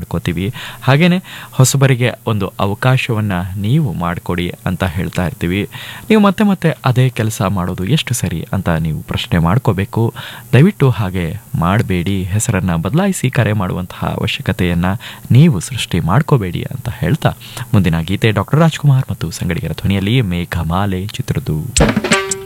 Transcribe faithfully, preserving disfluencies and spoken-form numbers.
ಮಾಡ್ಕೋತೀವಿ. ಹಾಗೆಯೇ ಹೊಸಬರಿಗೆ ಒಂದು ಅವಕಾಶವನ್ನು ನೀವು ಮಾಡಿಕೊಡಿ ಅಂತ ಹೇಳ್ತಾ ಇರ್ತೀವಿ. ನೀವು ಮತ್ತೆ ಮತ್ತೆ ಅದೇ ಕೆಲಸ ಮಾಡೋದು ಎಷ್ಟು ಸರಿ ಅಂತ ನೀವು ಪ್ರಶ್ನೆ ಮಾಡ್ಕೋಬೇಕು. ದಯವಿಟ್ಟು ಹಾಗೆ ಮಾಡಬೇಡಿ. ಹೆಸರನ್ನು ಬದಲಾಯಿಸಿ ಕರೆ ಮಾಡುವಂತಹ ಅವಶ್ಯಕತೆಯನ್ನು ನೀವು ಸೃಷ್ಟಿ ಮಾಡ್ಕೋಬೇಡಿ ಅಂತ ಹೇಳ್ತಾ ಮುಂದಿನ ಗೀತೆ ಡಾಕ್ಟರ್ ರಾಜ್ಕುಮಾರ್ ಮತ್ತು ಸಂಗಡಿಗರ ಧ್ವನಿಯಲ್ಲಿ ಮೇಘಮಾಲೆ ಚಿತ್ರದ್ದು.